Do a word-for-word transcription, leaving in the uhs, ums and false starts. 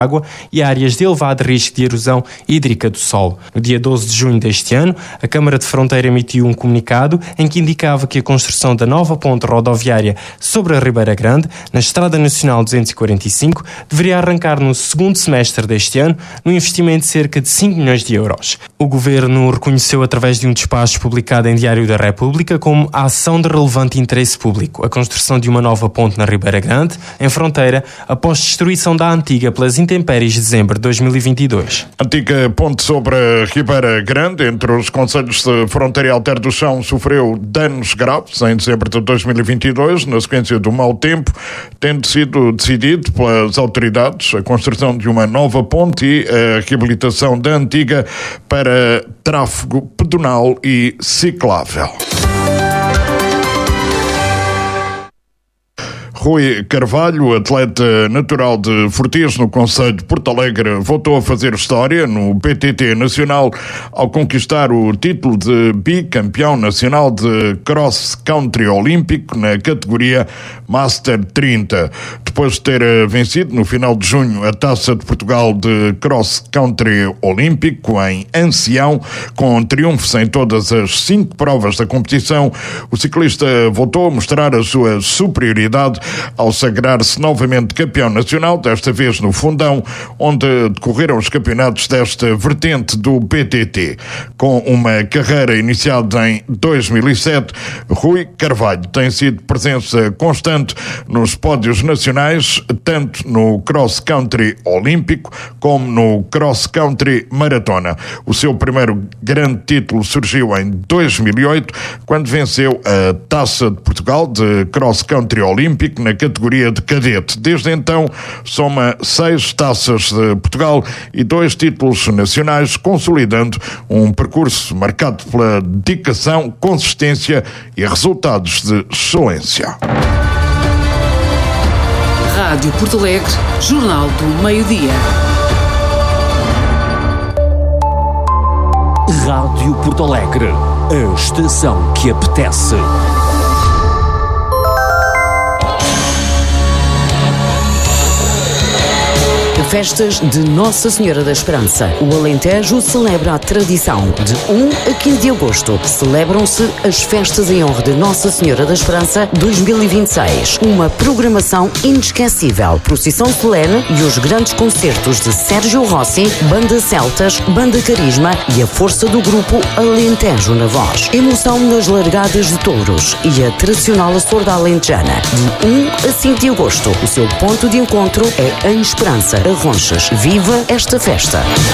água e áreas de elevado risco de erosão hídrica do solo. No dia doze de junho deste ano, a Câmara de Fronteira emitiu um comunicado em que indicava que a construção da nova ponte rodoviária sobre a Ribeira Grande, na Estrada Nacional duzentos e quarenta e cinco, deveria arrancar no segundo semestre deste ano, num investimento de cerca de cinco milhões de euros. O Governo reconheceu através de um despacho publicado em Diário da República como a ação de relevante interesse público a construção de uma nova ponte na Ribeira Grande, em Fronteira, após destruição da antiga pelas intempéries de dezembro de dois mil e vinte e dois. A antiga ponte sobre a Ribeira Grande, entre os concelhos de Fronteira e Alter do Chão, sofreu danos graves em dezembro de dois mil e vinte e dois, na sequência do mau tempo, tendo sido decidido pelas autoridades a construção de uma nova ponte e a reabilitação da antiga para tráfego pedonal e ciclável. Rui Carvalho, atleta natural de Fortes, no concelho de Porto Alegre, voltou a fazer história no B T T Nacional ao conquistar o título de bicampeão nacional de cross country olímpico na categoria Master trinta. Depois de ter vencido no final de junho a Taça de Portugal de cross country olímpico em Ancião, com triunfos em todas as cinco provas da competição, o ciclista voltou a mostrar a sua superioridade ao sagrar-se novamente campeão nacional, desta vez no Fundão, onde decorreram os campeonatos desta vertente do B T T. Com uma carreira iniciada em dois mil e sete, Rui Carvalho tem sido presença constante nos pódios nacionais, tanto no cross-country olímpico como no cross-country maratona. O seu primeiro grande título surgiu em dois mil e oito, quando venceu a Taça de Portugal de cross-country olímpico na categoria de cadete. Desde então, soma seis taças de Portugal e dois títulos nacionais, consolidando um percurso marcado pela dedicação, consistência e resultados de excelência. Rádio Porto Alegre, Jornal do Meio-Dia. Rádio Porto Alegre, a estação que apetece. Festas de Nossa Senhora da Esperança. O Alentejo celebra a tradição. De um a quinze de agosto celebram-se as festas em honra de Nossa Senhora da Esperança dois mil e vinte e seis. Uma programação inesquecível. Procissão solene e os grandes concertos de Sérgio Rossi, Banda Celtas, Banda Carisma e a força do grupo Alentejo na voz. Emoção nas largadas de touros e a tradicional açorda alentejana. De um a cinco de agosto. O seu ponto de encontro é em Esperança, Ronchas. Viva esta festa!